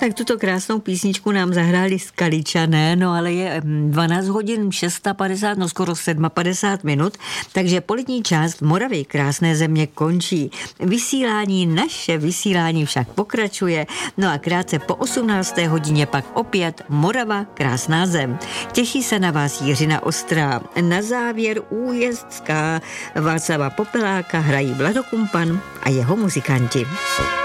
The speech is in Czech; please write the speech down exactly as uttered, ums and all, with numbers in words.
Tak tuto krásnou písničku nám zahráli Skaličané, no ale je dvanáct hodin šest padesát, no skoro sedm padesát minut, takže polední část Moravy, krásné země, končí. Vysílání, naše vysílání však pokračuje, no a krátce po osmnácté hodině pak opět Morava, krásná zem. Těší se na vás Jiřina Ostrá. Na závěr újezdská Václava Popeláka hrají Vlado Kumpan a jeho muzikanti.